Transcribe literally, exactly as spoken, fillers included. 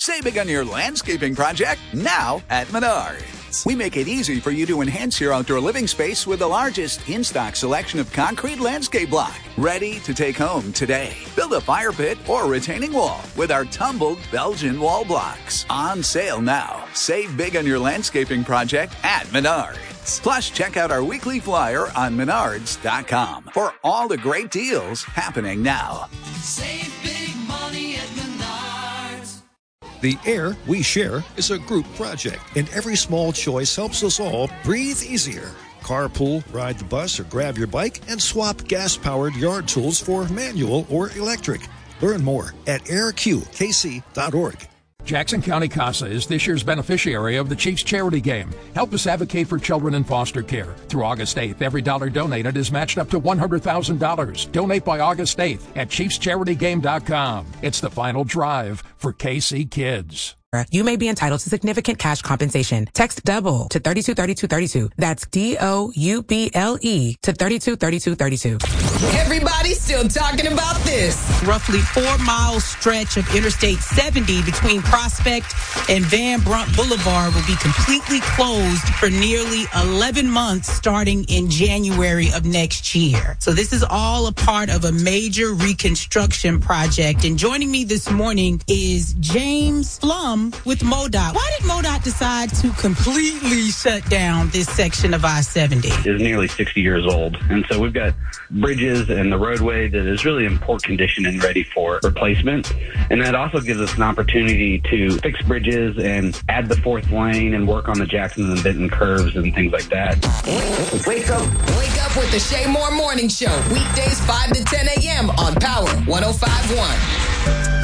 Save big on your landscaping project now at Menards. We make it easy for you to enhance your outdoor living space with the largest in-stock selection of concrete landscape block. Ready to take home today. Build a fire pit or retaining wall with our tumbled Belgian wall blocks. On sale now. Save big on your landscaping project at Menards. Plus, check out our weekly flyer on menards dot com for all the great deals happening now. Save big money at Menards. The air we share is a group project, and every small choice helps us all breathe easier. Carpool, ride the bus, or grab your bike and swap gas-powered yard tools for manual or electric. Learn more at air q k c dot org. Jackson County CASA is this year's beneficiary of the Chiefs Charity Game. Help us advocate for children in foster care. Through August eighth, every dollar donated is matched up to one hundred thousand dollars. Donate by August eighth at chiefs charity game dot com. It's the final drive for K C Kids. You may be entitled to significant cash compensation. Text DOUBLE to thirty-two thirty-two thirty-two. That's D O U B L E to thirty-two thirty-two thirty-two. Everybody's still talking about this. Roughly four mile stretch of Interstate seventy between Prospect and Van Brunt Boulevard will be completely closed for nearly eleven months starting in January of next year. So this is all a part of a major reconstruction project. And joining me this morning is James Flum with MoDOT. Why did MoDOT decide to completely shut down this section of I seventy? Is nearly sixty years old. And so we've got bridges and the roadway that is really in poor condition and ready for replacement. And that also gives us an opportunity to fix bridges and add the fourth lane and work on the Jackson and Benton curves and things like that. Wake up. Wake up with the Shay Moore Morning Show. Weekdays five to ten a.m. on Power one oh five point one.